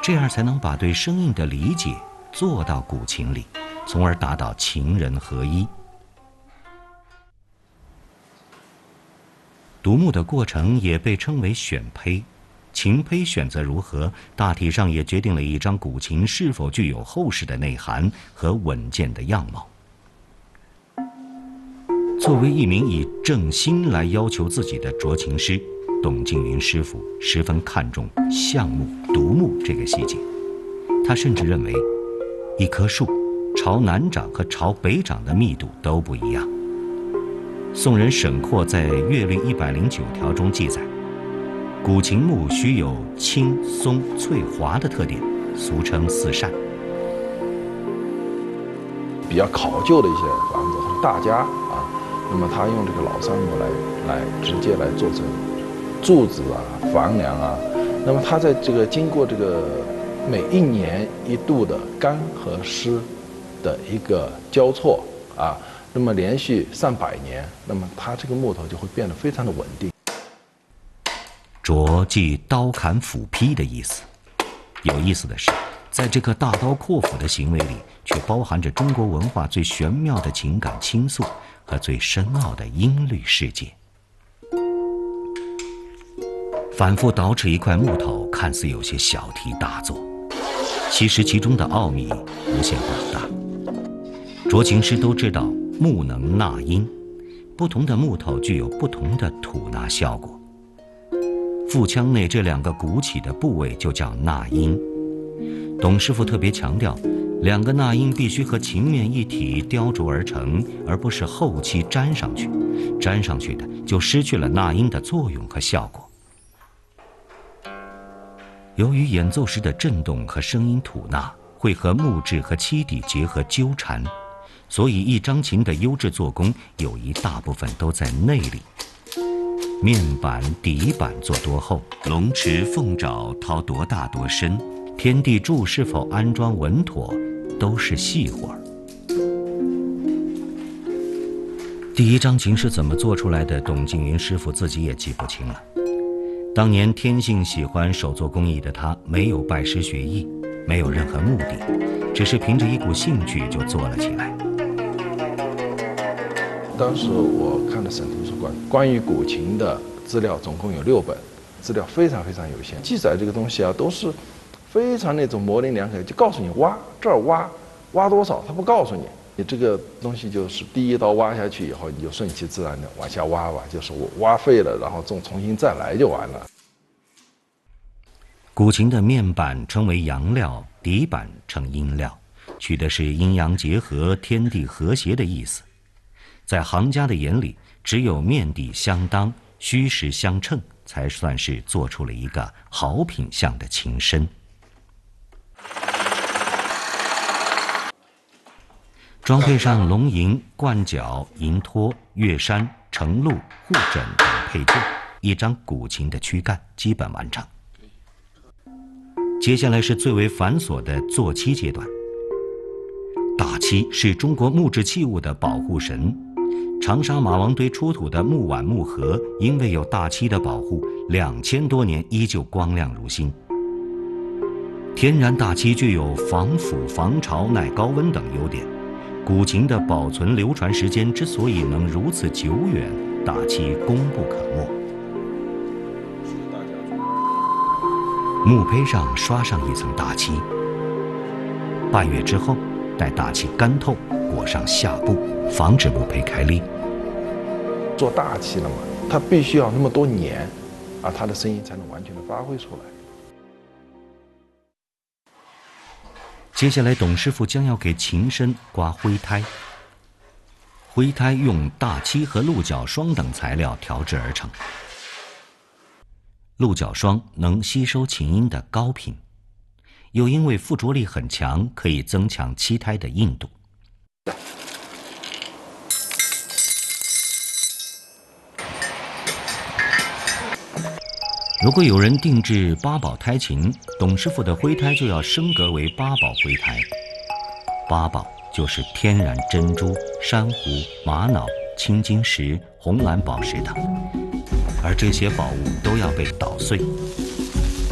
这样才能把对声音的理解做到古琴里，从而达到琴人合一。独木的过程也被称为选胚，琴胚选择如何，大体上也决定了一张古琴是否具有厚实的内涵和稳健的样貌。作为一名以正心来要求自己的斫琴师，董静云师傅十分看重橡木、独木这个细节。他甚至认为，一棵树朝南长和朝北长的密度都不一样。宋人沈括在《乐律109条》中记载，古琴木须有青、松、翠、滑的特点，俗称四扇。 比较考究的一些房子，他是大家啊，那么他用这个老杉木来直接来做成柱子啊、房梁啊，那么它在这个经过这个每1年1度的干和湿的一个交错啊，那么连续300年，那么它这个木头就会变得非常的稳定。 斫即刀砍斧劈的意思。有意思的是，在这个大刀阔斧的行为里，却包含着中国文化最玄妙的情感倾诉和最深奥的音律世界。反复捯饬一块木头，看似有些小题大做，其实其中的奥秘无限广大。斫琴师都知道木能纳音，不同的木头具有不同的吐纳效果。腹腔内这2个鼓起的部位就叫纳音。董师傅特别强调，2个纳音必须和琴面一体雕琢而成，而不是后期粘上去，粘上去的就失去了纳音的作用和效果。由于演奏时的震动和声音吐纳会和木质和漆底结合纠缠，所以一张琴的优质做工有一大部分都在内里。面板、底板做多厚，龙池、凤爪掏多大多深，天地柱是否安装稳妥，都是细活儿。第一张琴是怎么做出来的，董静云师傅自己也记不清了。当年天性喜欢手作工艺的他，没有拜师学艺，没有任何目的，只是凭着一股兴趣就做了起来。 当时我看了省图书馆关于古琴的资料，总共有6本，资料非常非常有限，记载这个东西啊，都是非常那种模棱两可，就告诉你挖这儿挖多少，他不告诉你。你这个东西就是第一刀挖下去以后，你就顺其自然的往下挖吧，就是我挖废了，然后重新再来就完了。 古琴的面板称为阳料，底板称阴料，取的是阴阳结合、天地和谐的意思。在行家的眼里，只有面底相当、虚实相称，才算是做出了一个好品相的琴身。装配上龙吟、冠角、银托、月山、承露、护枕等配件，一张古琴的躯干基本完成。接下来是最为繁琐的做漆阶段。大漆是中国木质器物的保护神，长沙马王堆出土的木碗、木盒，因为有大漆的保护，2000多年依旧光亮如新。天然大漆具有防腐、防潮、耐高温等优点。古琴的保存流传时间之所以能如此久远，大漆功不可没。木胚上刷上一层大漆，半月之后，待大漆干透，裹上下布，防止木胚开裂。 做大漆了嘛，它必须要那么多年，啊，它的声音才能完全的发挥出来。 接下来，董师傅将要给琴身刮灰胎。灰胎用大漆和鹿角霜等材料调制而成。鹿角霜能吸收琴音的高频，又因为附着力很强，可以增强漆胎的硬度。如果有人定制8宝胎琴，董师傅的灰胎就要升格为8宝灰胎。8宝就是天然珍珠、珊瑚、玛瑙、青金石、红蓝宝石等，而这些宝物都要被捣碎，